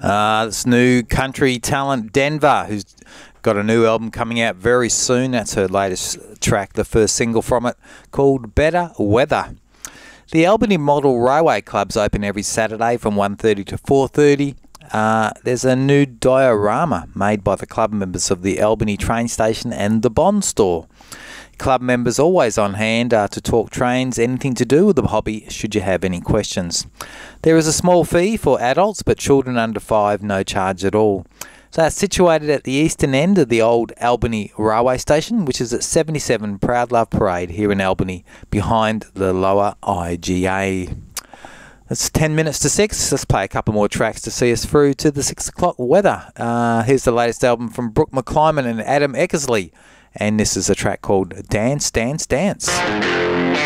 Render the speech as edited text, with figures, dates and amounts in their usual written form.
This new country talent, Denver, who's got a new album coming out very soon. That's her latest track, the first single from it, called Better Weather. The Albany Model Railway Club's open every Saturday from 1:30 to 4:30. There's a new diorama made by the club members of the Albany train station and the Bond store. Club members always on hand to talk trains, anything to do with the hobby, should you have any questions. There is a small fee for adults, but children under 5, no charge at all. So it's situated at the eastern end of the old Albany railway station, which is at 77 Proud Love Parade here in Albany, behind the lower IGA. It's 10 minutes to 6. Let's play a couple more tracks to see us through to the 6 o'clock weather. Here's the latest album from Brooke McClyman and Adam Eckersley. And this is a track called Dance, Dance, Dance.